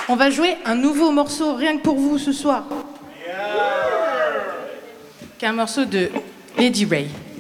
On va jouer un nouveau morceau rien que pour vous ce soir. Qui est un morceau de Lady Ray.